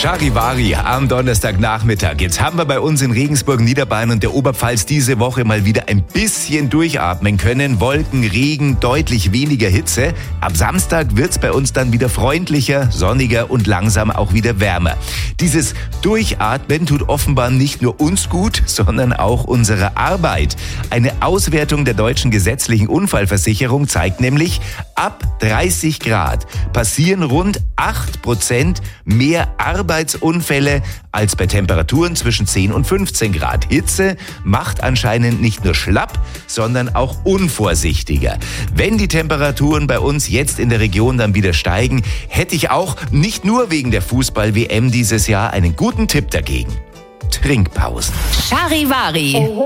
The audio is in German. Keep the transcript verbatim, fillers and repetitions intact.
Charivari am Donnerstagnachmittag. Jetzt haben wir bei uns in Regensburg, Niederbayern und der Oberpfalz diese Woche mal wieder ein bisschen durchatmen können. Wolken, Regen, deutlich weniger Hitze. Ab Samstag wird's bei uns dann wieder freundlicher, sonniger und langsam auch wieder wärmer. Dieses Durchatmen tut offenbar nicht nur uns gut, sondern auch unserer Arbeit. Eine Auswertung der deutschen gesetzlichen Unfallversicherung zeigt nämlich, ab dreißig Grad passieren rund acht Prozent mehr Arbeitsunfälle als bei Temperaturen zwischen zehn und fünfzehn Grad. Hitze macht anscheinend nicht nur schlapp, sondern auch unvorsichtiger. Wenn die Temperaturen bei uns jetzt in der Region dann wieder steigen, hätte ich auch nicht nur wegen der Fußball-W M dieses Jahr einen guten Tipp dagegen. Trinkpausen. Charivari.